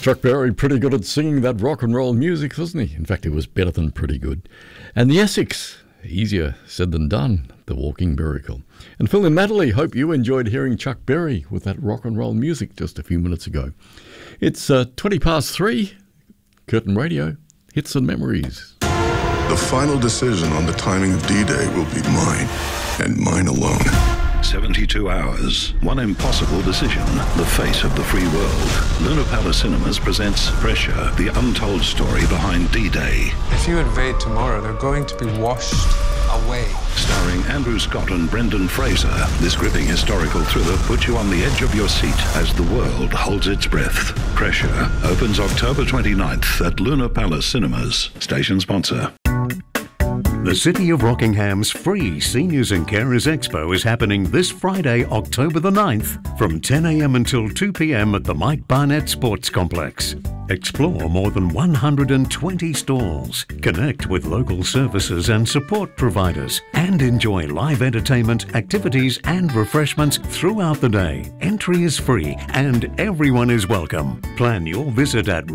Chuck Berry, pretty good at singing that rock and roll music, wasn't he? In fact, it was better than pretty good. And the Essex, easier said than done, The Walking Miracle. And Phil and Natalie, hope you enjoyed hearing Chuck Berry with that rock and roll music just a few minutes ago. It's 3:20, Curtin Radio, Hits and Memories. The final decision on the timing of D-Day will be mine, and mine alone. 72 hours, one impossible decision, the fate of the free world. Luna Palace Cinemas presents Pressure, the untold story behind D-Day. If you invade tomorrow, they're going to be washed away. Starring Andrew Scott and Brendan Fraser, this gripping historical thriller puts you on the edge of your seat as the world holds its breath. Pressure opens October 29th at Luna Palace Cinemas. Station sponsor. The City of Rockingham's free Seniors and Carers Expo is happening this Friday, October the 9th, from 10 a.m. until 2 p.m. at the Mike Barnett Sports Complex. Explore more than 120 stalls, connect with local services and support providers, and enjoy live entertainment, activities and refreshments throughout the day. Entry is free and everyone is welcome. Plan your visit at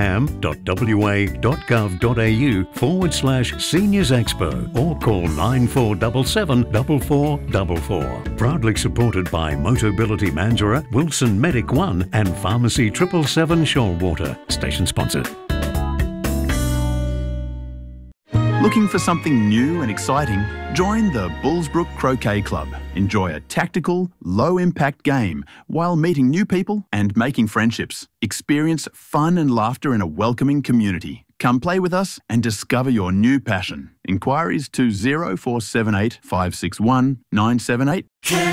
rockingham.wa.gov.au/Seniors Expo or call 9477 4444. Proudly supported by Motability Mandurah, Wilson Medic One and Pharmacy 777 Shoalwater. Station sponsor. Looking for something new and exciting? Join the Bullsbrook Croquet Club. Enjoy a tactical, low-impact game while meeting new people and making friendships. Experience fun and laughter in a welcoming community. Come play with us and discover your new passion. Inquiries to 0478 561 978.